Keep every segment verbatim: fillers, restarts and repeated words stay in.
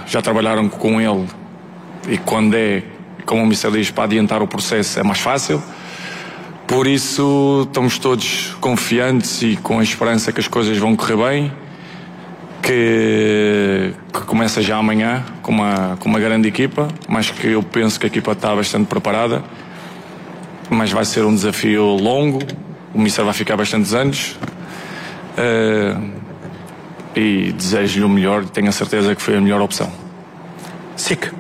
já trabalharam com ele e quando é, como o mister diz, para adiantar o processo é mais fácil. Por isso estamos todos confiantes e com a esperança que as coisas vão correr bem, que, que começa já amanhã com uma, com uma grande equipa, mas que eu penso que a equipa está bastante preparada, mas vai ser um desafio longo, o mister vai ficar bastantes anos uh, e desejo-lhe o melhor, tenho a certeza que foi a melhor opção. Sic.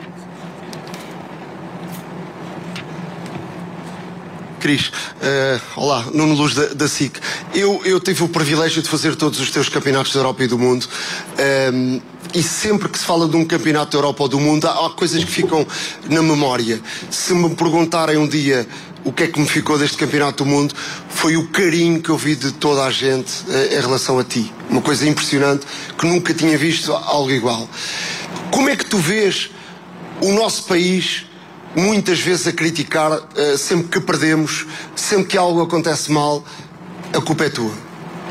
Cris, uh, olá, Nuno Luz da, da S I C. Eu, eu tive o privilégio de fazer todos os teus campeonatos da Europa e do mundo, um, e sempre que se fala de um campeonato da Europa ou do mundo, há, há coisas que ficam na memória. Se me perguntarem um dia o que é que me ficou deste campeonato do mundo, foi o carinho que eu vi de toda a gente uh, em relação a ti. Uma coisa impressionante, que nunca tinha visto algo igual. Como é que tu vês o nosso país muitas vezes a criticar, uh, sempre que perdemos, sempre que algo acontece mal, a culpa é tua?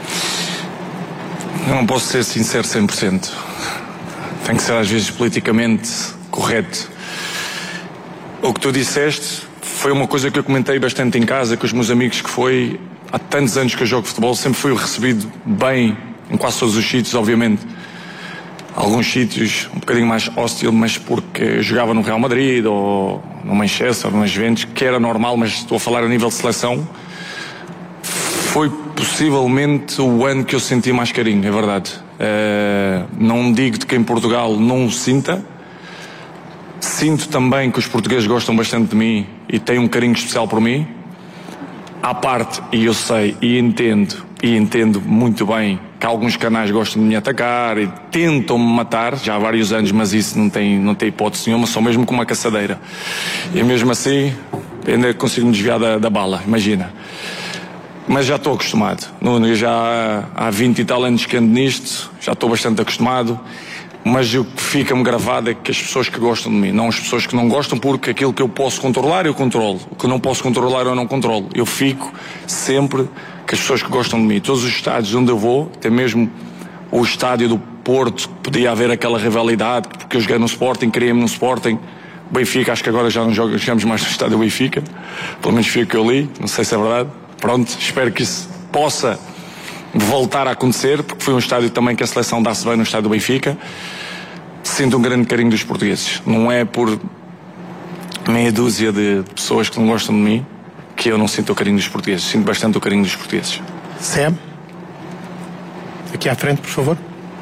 Eu não posso ser sincero cem por cento. Tem que ser às vezes politicamente correto. O que tu disseste foi uma coisa que eu comentei bastante em casa com os meus amigos, que foi, há tantos anos que eu jogo futebol, sempre fui recebido bem em quase todos os sítios, obviamente. Alguns sítios um bocadinho mais hostil, mas porque eu jogava no Real Madrid ou no Manchester, no Juventus, que era normal, mas estou a falar a nível de seleção. Foi possivelmente o ano que eu senti mais carinho, é verdade. Uh, não digo de que em Portugal não o sinta. Sinto também que os portugueses gostam bastante de mim e têm um carinho especial por mim. À parte, e eu sei e entendo, e entendo muito bem que alguns canais gostam de me atacar e tentam-me matar, já há vários anos, mas isso não tem, não tem hipótese nenhuma, só mesmo com uma caçadeira. E mesmo assim, ainda consigo me desviar da, da bala, imagina. Mas já estou acostumado. Eu já há vinte e tal anos que ando nisto, já estou bastante acostumado. Mas o que fica-me gravado é que as pessoas que gostam de mim, não as pessoas que não gostam, porque aquilo que eu posso controlar, eu controlo. O que não posso controlar, eu não controlo. Eu fico sempre com as pessoas que gostam de mim. Todos os estádios onde eu vou, até mesmo o estádio do Porto, podia haver aquela rivalidade, porque eu joguei no Sporting, criei-me no Sporting. Benfica, acho que agora já não jogamos mais no estádio do Benfica. Pelo menos foi o que eu li, não sei se é verdade. Pronto, espero que isso possa voltar a acontecer, porque foi um estádio também que a seleção dá-se bem no estádio do Benfica. Sinto um grande carinho dos portugueses. Não é por meia dúzia de pessoas que não gostam de mim que eu não sinto o carinho dos portugueses. Sinto bastante o carinho dos portugueses. Sam, aqui à frente, por favor.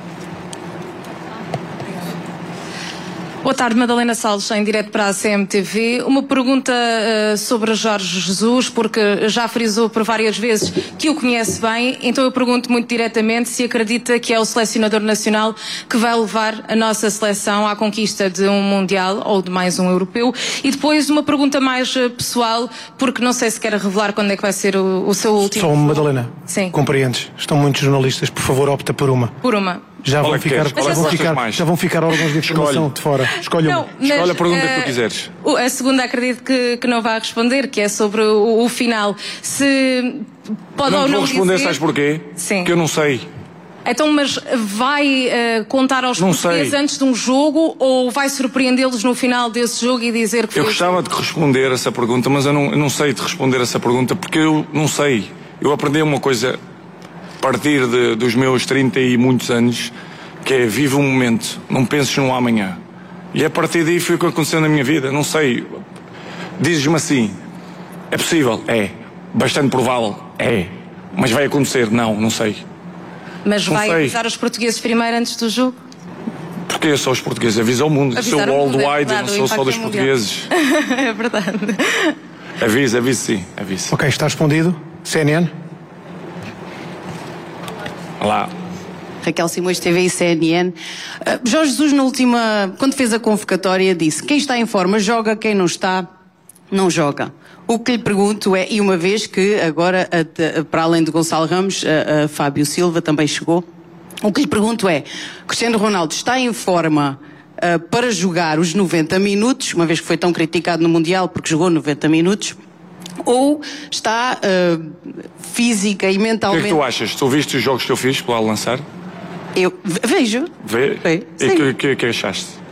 Boa tarde, Madalena Salles, em direto para a C M T V. Uma pergunta uh, sobre Jorge Jesus, porque já frisou por várias vezes que o conhece bem, então eu pergunto muito diretamente se acredita que é o selecionador nacional que vai levar a nossa seleção à conquista de um Mundial ou de mais um Europeu. E depois uma pergunta mais uh, pessoal, porque não sei se quer revelar quando é que vai ser o, o seu último... Só uma, Madalena. Sim. Compreendes? Estão muitos jornalistas, por favor, opta por uma. Por uma. Já vão, ficar, já, vão ficar, já vão ficar órgãos de informação de fora. Escolha não, uma. Mas, Escolhe a pergunta uh, que tu quiseres. A segunda acredito que, que não vai responder, que é sobre o, o final. Se pode não ou não vou responder, dizer... sabes porquê? Sim. Que eu não sei. Então, mas vai uh, contar aos não portugueses sei. antes de um jogo ou vai surpreendê-los no final desse jogo e dizer que foi... Eu gostava de responder essa pergunta, mas eu não, eu não sei de responder essa pergunta porque eu não sei. Eu aprendi uma coisa a partir de, dos meus trinta e muitos anos, que é vive um momento, não penses no amanhã. E a partir daí foi o que aconteceu na minha vida, não sei. Dizes-me assim, é possível? É. Bastante provável? É. Mas vai acontecer? Não, não sei. Mas não vai sei. avisar os portugueses primeiro antes do jogo? Porque eu sou os portugueses, aviso ao mundo. Avisar sou o worldwide, mundo, é eu não sou só dos portugueses. É verdade. Aviso, aviso sim, aviso. Ok, está respondido. C N N. Olá. Raquel Simões, T V e C N N. Uh, Jorge Jesus, na última, quando fez a convocatória, disse: quem está em forma joga, quem não está, não joga. O que lhe pergunto é, e uma vez que agora, a, a, para além de Gonçalo Ramos, a, a Fábio Silva também chegou, o que lhe pergunto é: Cristiano Ronaldo está em forma uh, para jogar os noventa minutos, uma vez que foi tão criticado no Mundial porque jogou noventa minutos, ou está uh, física e mentalmente... O que é que tu achas? Tu viste os jogos que eu fiz para lançar? Eu vejo. Vê? Vê. E o que, que, que achaste?